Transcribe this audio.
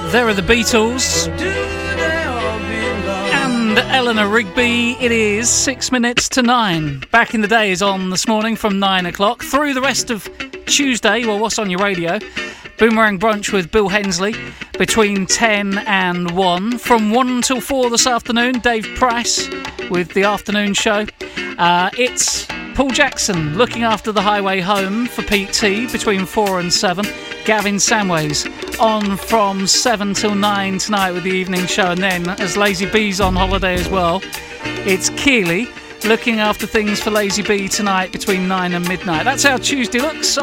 There are the Beatles and Eleanor Rigby. It is 6 minutes to 9. Back in the Day is on this morning from 9 o'clock through the rest of Tuesday. Well, what's on your radio? Boomerang Brunch with Bill Hensley between 10 and 1. From 1 till 4 this afternoon, Dave Price with the afternoon show. It's Paul Jackson looking after the highway home for Pete T between 4 and 7. Gavin Samways on from 7 till 9 tonight with the evening show. And then, as Lazy B's on holiday as well, it's Keely looking after things for Lazy B tonight between 9 and midnight. That's how Tuesday looks.